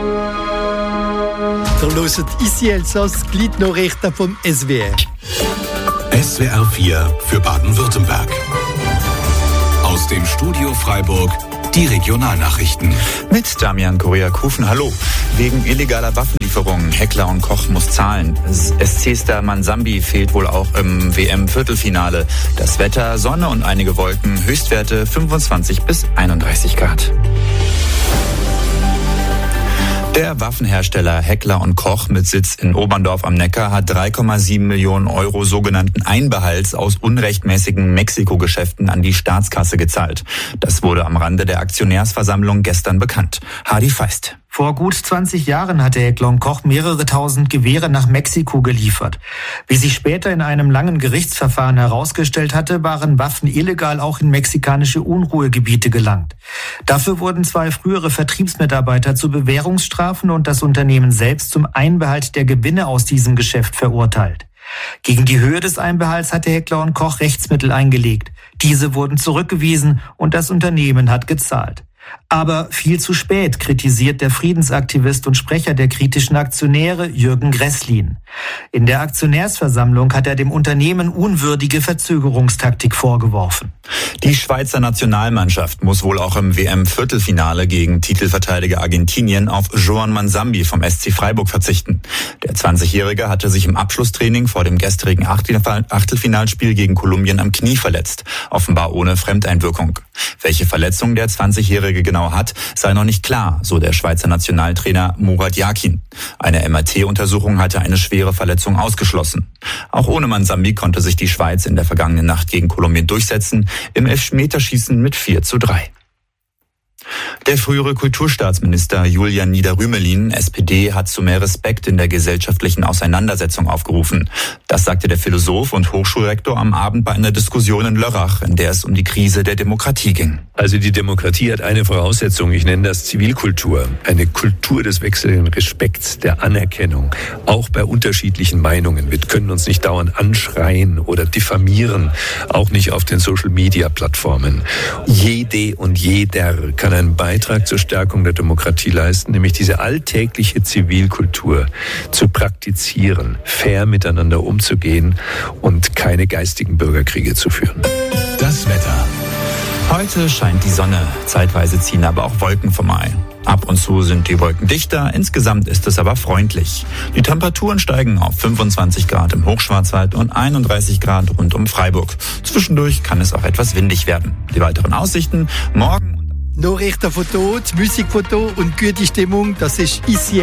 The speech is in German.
Ihr hört ici Elsass, die Gliednachrichten vom SWR. SWR 4 für Baden-Württemberg. Aus dem Studio Freiburg die Regionalnachrichten. Mit Damian Korea-Kufen, hallo. Wegen illegaler Waffenlieferungen, Heckler und Koch muss zahlen. SC-Star Manzambi fehlt wohl auch im WM-Viertelfinale. Das Wetter, Sonne und einige Wolken, Höchstwerte 25 bis 31 Grad. Der Waffenhersteller Heckler und Koch mit Sitz in Oberndorf am Neckar hat 3,7 Millionen Euro sogenannten Einbehalts aus unrechtmäßigen Mexiko-Geschäften an die Staatskasse gezahlt. Das wurde am Rande der Aktionärsversammlung gestern bekannt. Hadi Feist. Vor gut 20 Jahren hatte Heckler und Koch mehrere tausend Gewehre nach Mexiko geliefert. Wie sich später in einem langen Gerichtsverfahren herausgestellt hatte, waren Waffen illegal auch in mexikanische Unruhegebiete gelangt. Dafür wurden 2 frühere Vertriebsmitarbeiter zu Bewährungsstrafen und das Unternehmen selbst zum Einbehalt der Gewinne aus diesem Geschäft verurteilt. Gegen die Höhe des Einbehalts hatte Heckler und Koch Rechtsmittel eingelegt. Diese wurden zurückgewiesen und das Unternehmen hat gezahlt. Aber viel zu spät, kritisiert der Friedensaktivist und Sprecher der kritischen Aktionäre Jürgen Gresslin. In der Aktionärsversammlung hat er dem Unternehmen unwürdige Verzögerungstaktik vorgeworfen. Die Schweizer Nationalmannschaft muss wohl auch im WM-Viertelfinale gegen Titelverteidiger Argentinien auf Joan Manzambi vom SC Freiburg verzichten. Der 20-Jährige hatte sich im Abschlusstraining vor dem gestrigen Achtelfinalspiel gegen Kolumbien am Knie verletzt, offenbar ohne Fremdeinwirkung. Welche Verletzung der 20-Jährige genau hat, sei noch nicht klar, so der Schweizer Nationaltrainer Murat Yakin. Eine MRT-Untersuchung hatte eine schwere Verletzung ausgeschlossen. Auch ohne Manzambi konnte sich die Schweiz in der vergangenen Nacht gegen Kolumbien durchsetzen, im Elfmeterschießen mit 4:3. Der frühere Kulturstaatsminister Julian Niederrümelin, SPD, hat zu mehr Respekt in der gesellschaftlichen Auseinandersetzung aufgerufen. Das sagte der Philosoph und Hochschulrektor am Abend bei einer Diskussion in Lörrach, in der es um die Krise der Demokratie ging. Also die Demokratie hat eine Voraussetzung, ich nenne das Zivilkultur. Eine Kultur des wechselnden Respekts, der Anerkennung, auch bei unterschiedlichen Meinungen. Wir können uns nicht dauernd anschreien oder diffamieren, auch nicht auf den Social-Media-Plattformen. Jede und jeder kann einen Beitrag zur Stärkung der Demokratie leisten, nämlich diese alltägliche Zivilkultur zu praktizieren, fair miteinander umzugehen und keine geistigen Bürgerkriege zu führen. Das Wetter. Heute scheint die Sonne, zeitweise ziehen aber auch Wolken vorbei. Ab und zu sind die Wolken dichter, insgesamt ist es aber freundlich. Die Temperaturen steigen auf 25 Grad im Hochschwarzwald und 31 Grad rund um Freiburg. Zwischendurch kann es auch etwas windig werden. Die weiteren Aussichten morgen. Nachrichtenfoto, Musikfoto und gute Stimmung, das ist ici